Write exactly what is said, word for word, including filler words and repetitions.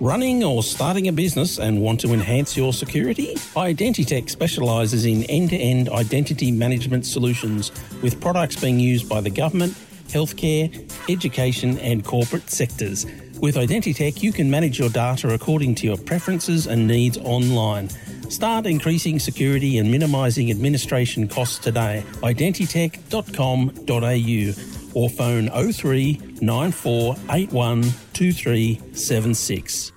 Running or starting a business and want to enhance your security? Identitech specialises in end-to-end identity management solutions with products being used by the government, healthcare, education and corporate sectors. With Identitech, you can manage your data according to your preferences and needs online. Start increasing security and minimising administration costs today. identitech dot com dot a u or phone oh three nine four eight one two three seven six.